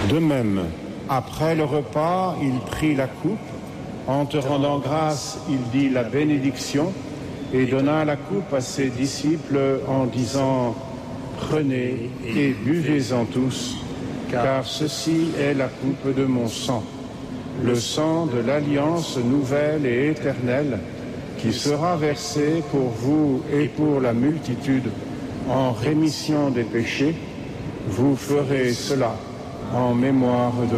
De même, après le repas, il prit la coupe. En te rendant grâce, il dit la bénédiction et donna la coupe à ses disciples en disant « Prenez et buvez-en tous, car ceci est la coupe de mon sang, le sang de l'alliance nouvelle et éternelle qui sera versé pour vous et pour la multitude en rémission des péchés. Vous ferez cela en mémoire de moi. »